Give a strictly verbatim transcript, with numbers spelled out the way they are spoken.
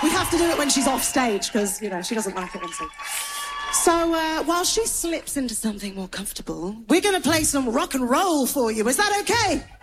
We have to do it when she's off stage because, you know, she doesn't like it on stage. So uh, while she slips into something more comfortable, we're going to play some rock and roll for you. Is that okay?